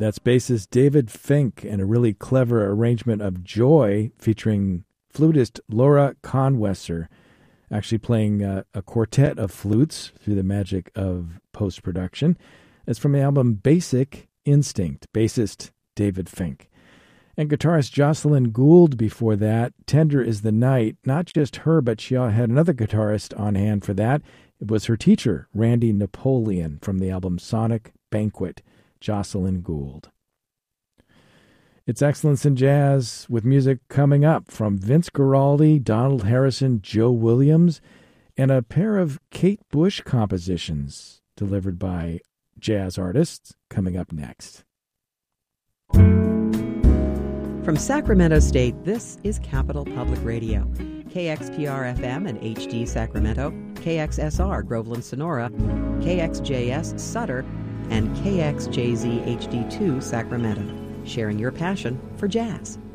That's bassist David Fink and a really clever arrangement of Joy featuring flutist Laura Conwesser, actually playing a quartet of flutes through the magic of post-production. It's from the album Basic Instinct, bassist David Fink. And guitarist Jocelyn Gould before that, Tender is the Night. Not just her, but she had another guitarist on hand for that. It was her teacher, Randy Napoleon, from the album Sonic Banquet, Jocelyn Gould. It's Excellence in Jazz with music coming up from Vince Guaraldi, Donald Harrison, Joe Williams, and a pair of Kate Bush compositions delivered by jazz artists coming up next. From Sacramento State, this is Capital Public Radio. KXPR-FM and HD Sacramento, KXSR Groveland Sonora, KXJS Sutter, and KXJZ HD2 Sacramento, sharing your passion for jazz.